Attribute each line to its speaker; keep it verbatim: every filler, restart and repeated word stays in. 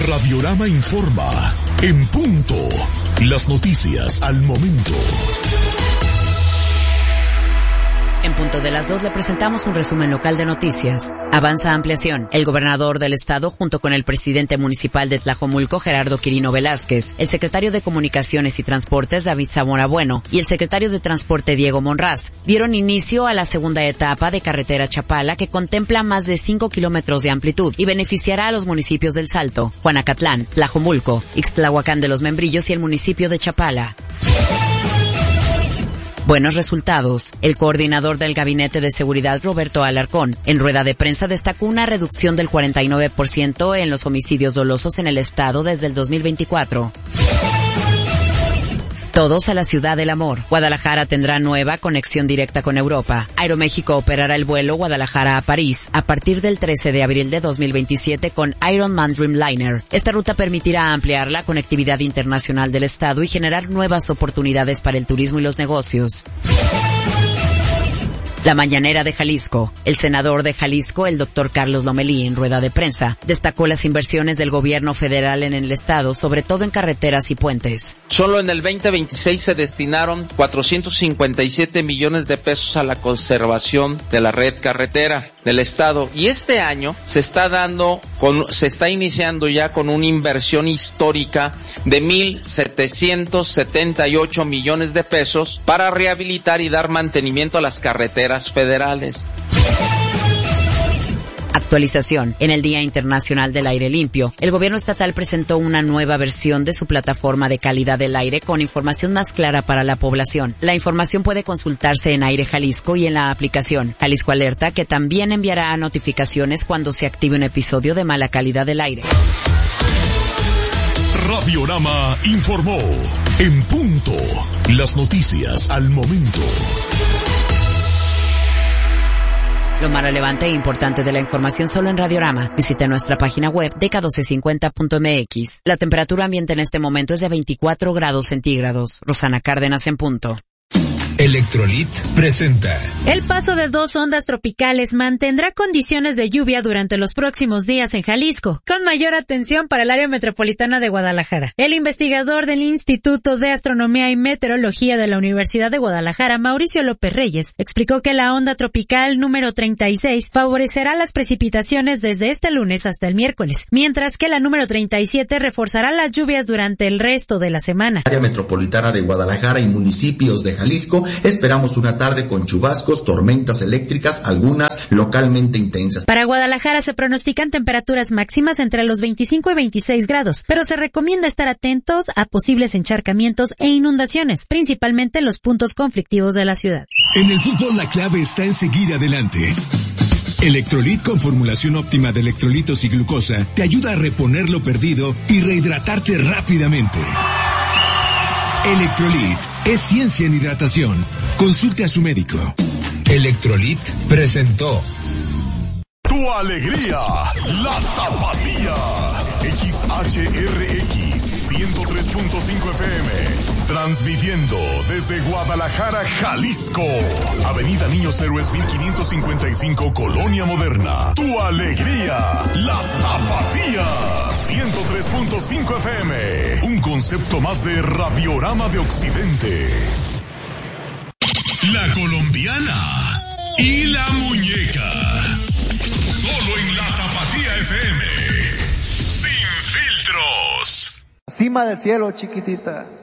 Speaker 1: Radiorama informa. En punto. Las noticias al momento.
Speaker 2: En punto de las dos le presentamos un resumen local de noticias. Avanza ampliación. El gobernador del estado, junto con el presidente municipal de Tlajomulco, Gerardo Quirino Velázquez, el secretario de Comunicaciones y Transportes, David Zamora Bueno, y el secretario de Transporte, Diego Monraz, dieron inicio a la segunda etapa de carretera Chapala, que contempla más de cinco kilómetros de amplitud y beneficiará a los municipios del Salto, Juanacatlán, Tlajomulco, Ixtlahuacán de los Membrillos y el municipio de Chapala. Buenos resultados. El coordinador del Gabinete de Seguridad, Roberto Alarcón, en rueda de prensa destacó una reducción del cuarenta y nueve por ciento en los homicidios dolosos en el estado desde el dos mil veinticuatro. Todos a la ciudad del amor. Guadalajara tendrá nueva conexión directa con Europa. Aeroméxico operará el vuelo Guadalajara a París a partir del trece de abril de dos mil veintisiete con Ironman Dreamliner. Esta ruta permitirá ampliar la conectividad internacional del estado y generar nuevas oportunidades para el turismo y los negocios. La mañanera de Jalisco. El senador de Jalisco, el doctor Carlos Lomelí, en rueda de prensa, destacó las inversiones del gobierno federal en el estado, sobre todo en carreteras y puentes.
Speaker 3: Solo en el veinte veintiséis se destinaron cuatrocientos cincuenta y siete millones de pesos a la conservación de la red carretera del estado, y este año se está dando con, se está iniciando ya con una inversión histórica de mil setecientos setenta y ocho millones de pesos para rehabilitar y dar mantenimiento a las carreteras federales.
Speaker 2: Actualización. En el Día Internacional del Aire Limpio, el gobierno estatal presentó una nueva versión de su plataforma de calidad del aire con información más clara para la población. La información puede consultarse en Aire Jalisco y en la aplicación Jalisco Alerta, que también enviará notificaciones cuando se active un episodio de mala calidad del aire.
Speaker 1: Radiorama informó. En punto. Las noticias al momento.
Speaker 2: Lo más relevante e importante de la información solo en Radiorama. Visite nuestra página web D K doce cincuenta punto M X. La temperatura ambiente en este momento es de veinticuatro grados centígrados. Rosana Cárdenas en punto.
Speaker 4: Electrolit presenta.
Speaker 5: El paso de dos ondas tropicales mantendrá condiciones de lluvia durante los próximos días en Jalisco, con mayor atención para el área metropolitana de Guadalajara. El investigador del Instituto de Astronomía y Meteorología de la Universidad de Guadalajara, Mauricio López Reyes, explicó que la onda tropical número treinta y seis favorecerá las precipitaciones desde este lunes hasta el miércoles, mientras que la número treinta y siete reforzará las lluvias durante el resto de la semana.
Speaker 6: Área metropolitana de Guadalajara y municipios de Jalisco, esperamos una tarde con chubascos, tormentas eléctricas, algunas localmente intensas.
Speaker 5: Para Guadalajara se pronostican temperaturas máximas entre los veinticinco y veintiséis grados, pero se recomienda estar atentos a posibles encharcamientos e inundaciones, principalmente en los puntos conflictivos de la ciudad.
Speaker 4: En el fútbol la clave está en seguir adelante. Electrolit con formulación óptima de electrolitos y glucosa te ayuda a reponer lo perdido y rehidratarte rápidamente. Electrolit es ciencia en hidratación. Consulte a su médico. Electrolit presentó.
Speaker 1: Tu alegría, la Tapatía. X H R X ciento tres punto cinco F M. Transmitiendo desde Guadalajara, Jalisco. Avenida Niños Héroes mil quinientos cincuenta y cinco, Colonia Moderna. Tu alegría, la Tapatía. ciento tres punto cinco F M. Un concepto más de Radiorama de Occidente. La colombiana y la muñeca. Solo en la Tapatía F M. Sin filtros.
Speaker 7: Cima del cielo, chiquitita.